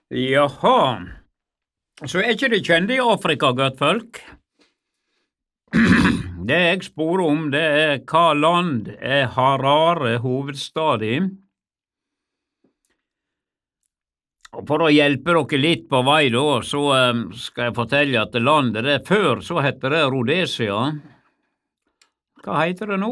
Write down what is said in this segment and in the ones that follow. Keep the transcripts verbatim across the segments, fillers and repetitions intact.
Jaha, så er ikke det kjent i Afrika, godt folk? Det jeg spør om, det er hva land er Harare hovedstad i? Og for å hjelpe dere litt på vei da, så um, skal jeg fortelle at landet det før, så heter det Rhodesia. Hva heter det nå?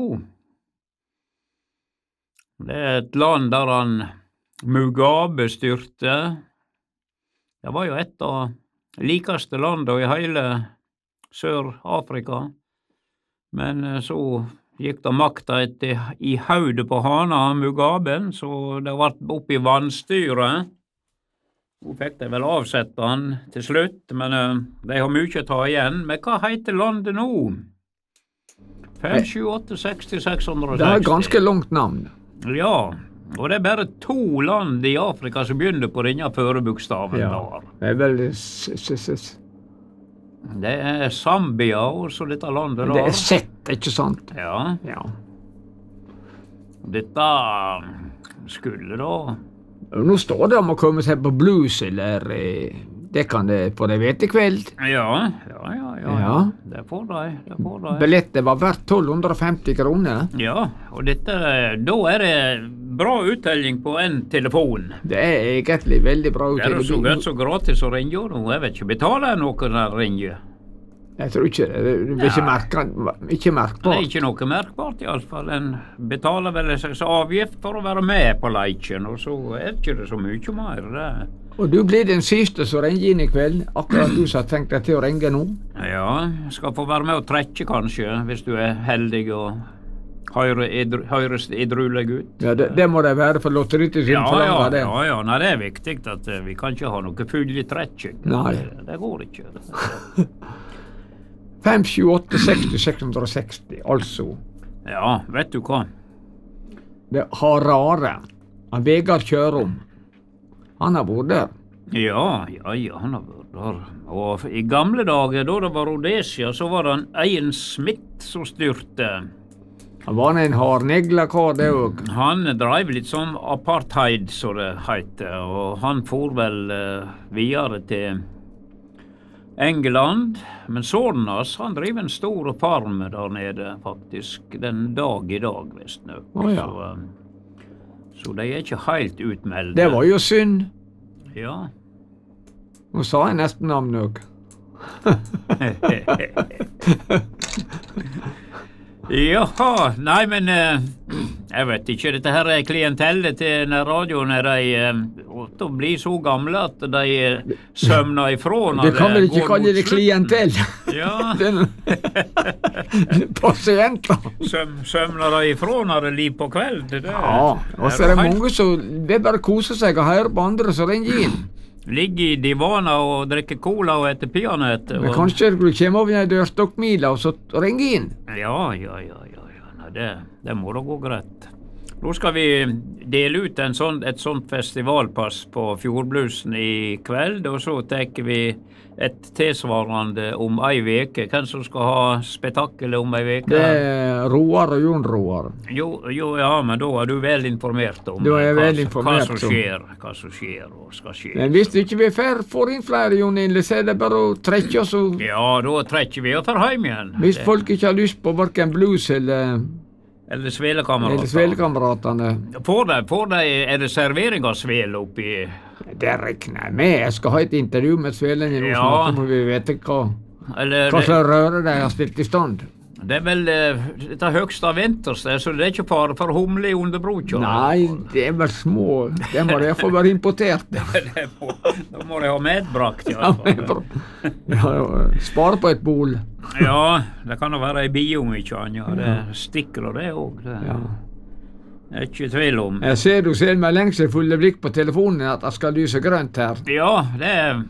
Det er et land der han Mugabe styrte. Det var jo et av likeste landene i hele Sør-Afrika. Men uh, så gikk det makta etter i haudet på hana Mugaben, så det ble opp i vannstyret. Nå fikk de vel avsette han til slutt, men uh, de har mye å ta igjen. Men hva heter landet nå? fem, sju, åtte, seks, seks hundre og seksti. Det er et ganske langt navn. Ja, og det er bare to land i Afrika som begynner på denne førebokstaven Ja, der. det er veldig... s- s- s- Det er Zambia, og så dette landet der. Det er sett, ikke sant? Ja, Ja. dette skulle da... Nå står det om å komme seg på blues, eller eh, det kan det få de vite i kveld. Ja, ja, ja, ja. Ja. Det får de, det får de. Billettet var verdt tolv hundre og femti kroner. Ja, og dette, da er det bra uttelling på en telefon. Det er egentlig veldig bra Det er jo så uttelling. godt så gratis å ringe nå. Jeg vet ikke, betaler jeg noe når jeg ringer? Jeg tror ikke det. Det blir ikke, Nei. merka, ikke Det er merkbart. ikke noe merkbart i alle fall. En betaler vel en slags avgift for å være med på leiken, og så er ikke det så mye mer. Det. Og du blir den siste som ringer inn i kveld. Akkurat du som har tenkt deg til å ringe nå. Ja, skal få være med og trekke kanskje, hvis du er heldig og høyre edru, høres edruelig ut. Ja, det, det må det være for Lotteritilsynet Ja, ja, forlanger det. ja, ja, nei, det er viktig at eh, vi kan ikke ha noe full i trekking. Nei. Det, det går ikke. fem sju åtte seksti seks hundre og seksti, altså. Ja, vet du hva? Det er Harare. Han Vegard Kjørom. Han har vært der. Ja, ja, ja, han har vært der. Og i gamle dager, da det var Rhodesia, så var det en egen Smith som styrte. Han var en hardnegla kar, det òg. Han drev litt som apartheid, som det heter, og han for vel eh, videre til England, men sønnen hans, han driver en stor farm der nede, faktisk, den dag i dag, visstnok. Å, ja. Så, eh, så de er ikke helt utmeldte. Det var jo synd. Ja. Nå sa jeg nesten navnet òg. Jaha, nei, men eh, jeg vet ikke, dette her er klientellet til denne radioen, er de eh, å bli så gamle at de eh, sømner ifra når Du kan vel ikke går kalle mot det slutten. klientell? Ja, Den- Pasienter. søm, sømner de ifra når det er liv på kveld. Det, Ja, og så er det mange som vil bare kose seg og høre på andre som ringer inn. ligger i divaner og drikker cola og etter peanøtter. Men og- kanskje du kommer over en dørstokkmila og så ringer inn. Ja, ja, ja, ja, ja. Nei, det, det må da gå greit. Nå skal vi dele ut en sånn, et sånt festivalpass på Fjordbluesen i kveld, og så tar vi et tilsvarende om ei veke. Hvem som skal ha spetakkelet om ei veke? Det er Roar og Jon Roar. Jo, jo, ja, men da er du vel informert om Da er jeg hva, vel som- informert hva som om. skjer, hva som skjer og skal skje. Men hvis ikke vi får får inn flere, Jon Inle, så er det bare å trekke oss. Og Ja, da trekker vi og får hjem igjen. hvis Det- folk ikke har lyst på hverken blues eller, Eller eller svelekameratene. Svelekameratene, Får de, får de, er det servering av svele oppi? det regner jeg med. Jeg skal ha et intervju med Svelene nå Ja. snart, så må vi vite hva, Eller hva det, slags røre de har stilt i stand. det er vel eh, dette høgst av vintersted, så det er ikke fare for humle i underbrokja. Nei, det er vel små. Det må de få være importert. Det må, da må de ha medbrakt, i Ja, alle men fall. for- ja, spare på et bol. Ja, det kan jo være ei bio om ikke annet. Det stikker og det òg. Det Ja. er ikke tvil om. Jeg ser du ser med lengselsfulle blikk på telefonen at det skal lyse grønt her. Ja, det er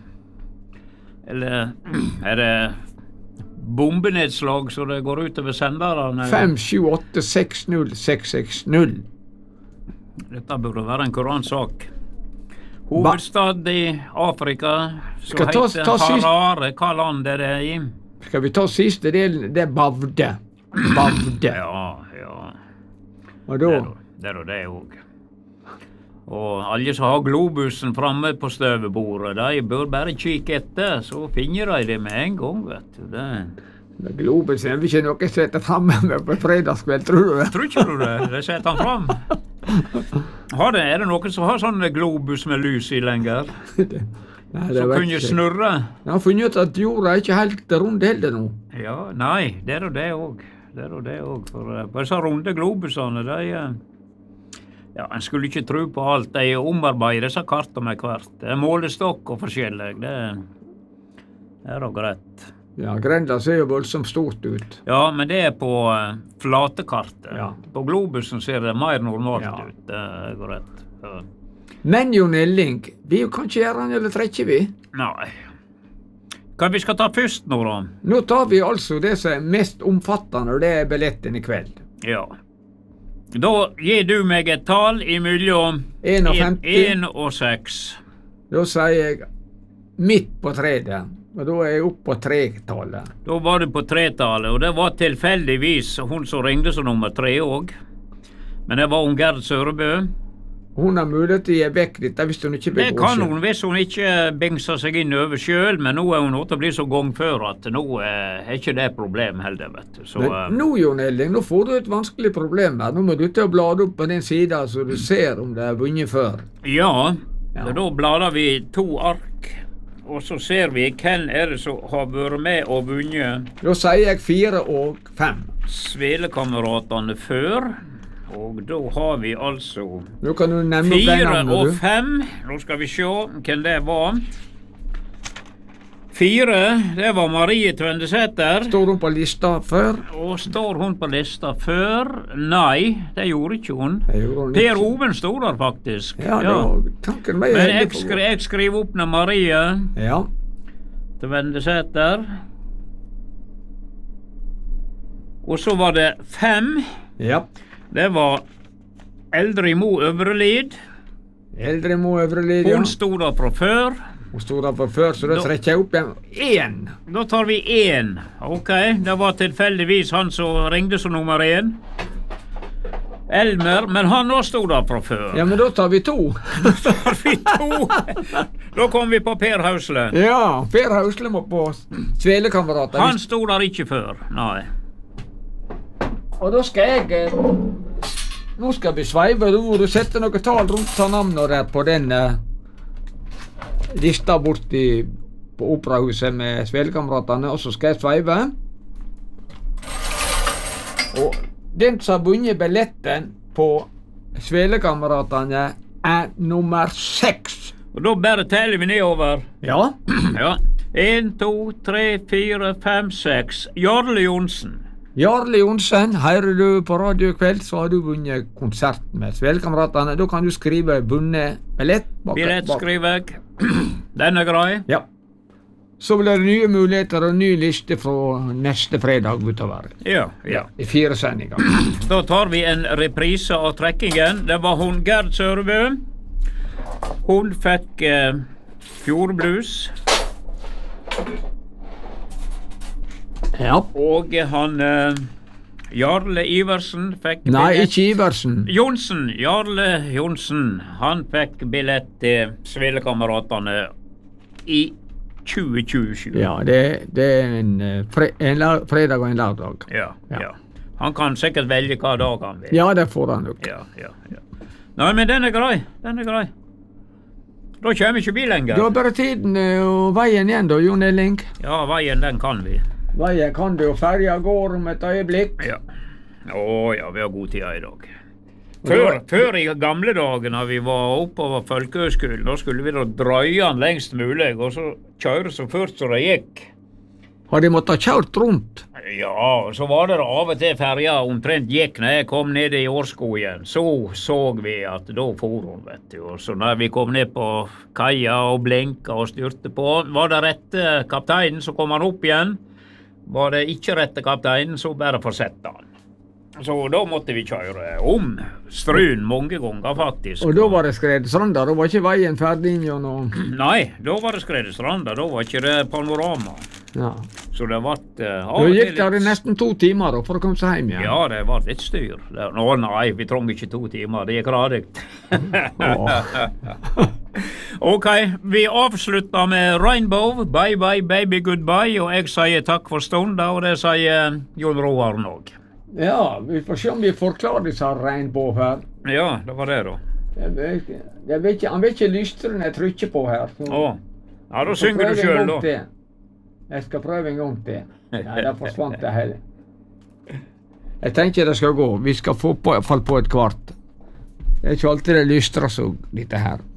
Eller er det bombenedslag så det går utover senderne? fem sju åtte seks null seks seks null. Dette burde være en koransak. Hovedstad i Afrika, som Skal ta- heter ta sist- Harare. Hva land er det i? Skal vi ta siste delen? Det er Bavde. Bavde. Ja, ja. Og Det da er da- det er da det òg. Og alle som har globusen framme på støvebordet, de bør bare kikke etter, så finner de det med en gang, vet du. Det Globusen er ikke noe jeg setter framme med på fredagskveld, tror du det? Tror ikke du det? De setter han fram. Har det, er det noen som har sånn globus med lys i lenger? Nei, som kunne snurre? Jeg har funnet ut at jorda er ikke helt rund heller nå. Ja, nei, det er jo det òg. Det er jo det òg. For uh, på disse runde globusene, de uh, ja, en skulle ikke tro på alt. De omarbeider disse kartene med hvert. Det er målestokk og forskjellig. Det, det er da greit. Ja, Grenda ser jo voldsomt stort ut. Ja, men det er på uh, flatekartet. Ja. På globusen ser det mer normalt Ja. ut. Det er greit. Ja. Men Jon Elling, vi kan ikke gjøre han, eller trekker vi? Nei. Hva vi skal ta først nå, da? Nå tar vi altså det som er mest omfattende, og det er billetten i kveld. Ja. Da gir du meg et tall imellom en og femti. en og seks. Da sier jeg midt på treet, og da er jeg oppe på tretallet. Da var du på tretallet, og det var tilfeldigvis hun som ringte som nummer tre òg. Men det var hun Gerd Sørebø. Hun har mulighet til å gi vekk dette hvis hun ikke Det begår kan seg. hun hvis hun ikke bingser seg inn over sjøl, men nå er hun åtte blir så gangfør at nå eh, er ikke det problem heller, vet du. Så, eh, Men nå, Jon Elling, nå får du et vanskelig problem her. Nå må du til å blade opp på den sida så du ser om det er vunnet før. ja, Ja. da bladar vi to ark, og så ser vi hvem er det som har vært med og vunnet Da sier jeg fire og fem. Svelekameratene før. Og da har vi altså Nå kan du nevne opp de fire navnene, og du. fem. Nå skal vi se hvem det var. Fire, det var Marie Tvendesæter. Står hun på lista før? Og står hun på lista før? Nei, det gjorde ikke hun. Det gjorde hun Per ikke. Oven sto der faktisk. Ja, da, tanken meg Men er jeg, skri, jeg skriver opp ned Marie Ja. Tvendesæter. Og så var det fem. Ja. Det var Eldrid Mo Øvrelid. Eldre Mo Øvrelid, ja. Hun sto der fra før. Hun sto der fra før, så da Da- trekker jeg opp igjen. Én! Da tar vi én. Ok, det var tilfeldigvis han som ringte som nummer én. Elmer, men han også sto der fra før. Ja, men da tar vi to. Tar vi to. Da kom vi på Per Hausle. Ja, Per Hausle må på Svelekamerater. Han sto der ikke før, nei. Og da skal jeg eh, Nå skal vi sveive, da må du sette noe tall rundt ta navnet der på den eh, lista borti på Operahuset med Svelekameratene, og så skal jeg sveive. Og den som har vunnet billetten på Svelekameratene, er nummer seks. Og da bare teller vi nedover. Ja. Ja. En, to, tre, fire, fem, seks. Jarle Johnsen. Jarle Johnsen, hører du på radio i kveld, så har du vunnet konsert med Svelekameratene. Da kan du skrive 'vunnet billett'. bak- Billett bak- skriver jeg. Den er grei. Ja. Så blir det nye muligheter og ny liste fra neste fredag utover. Ja, ja. I fire sendinger. Da tar vi en reprise av trekkingen. Det var hun Gerd Sørebø. Hun fikk eh, fjordblues. Ja. Og han eh, Jarle Iversen fikk Nei, billett. ikke Iversen. Johnsen, Jarle Johnsen, han fikk billett til Svelekameratene i tjue tjuesju. Ja, det, det er en, eh, fre, en la, fredag og en lørdag. Ja, Ja. ja. Han kan sikkert velge hva dag han vil. Ja, det får han nok. Ja, ja, ja. Nei, men den er grei. Den er grei. Da kommer ikke vi lenger. Da er bare tiden eh, og veien igjen da, Jon Elling. Ja, veien, den kan vi. Veien kan du, og ferja går om et øyeblikk. Ja. Å ja, vi har god tid i dag. Før, før i gamle dager når vi var oppover folkehøgskolen, da skulle vi da drøye den lengst mulig, og så kjøre så fort som det gikk. Har de måttet ha kjørt rundt? Ja, og så var det da av og til ferja omtrent gikk når jeg kom ned i Årskogen. Så så vi at da for hun, vet du. Og så når vi kom ned på kaia og blinka og styrte på, var det rette kapteinen, så kom han opp igjen. Var det ikke rette kapteinen, så bare fortsette han. Så da måtte vi kjøre om Stryn mange ganger, faktisk. Og da var det skredstranda, da var ikke veien ferdig gjennom. Nei, da var det Skredestranda, da var ikke det panorama. Ja. Så det var uh, Da gikk det nesten to timer da, for å komme seg hjem igjen. Ja, det var litt styr. Det, å nei, vi trenger ikke to timer, det gikk radig. Ok, vi avslutter med Rainbow, Bye Bye Baby Goodbye, og jeg sier takk for stunden, og det sier Jon Roar Nog. Ja, vi får se om vi forklarer disse Rainbow her. Ja, det var det da. Jeg vet, jeg vet ikke, han vet ikke lysteren jeg trykker på her. Så Å, ja, da synger du selv da. Til. Jeg skal prøve en gang til. Nei, der forsvant det hele. Jeg tenker det skal gå. Vi skal få på, i hvert fall på et kvart. Det er ikke alltid det lystrer så dette her.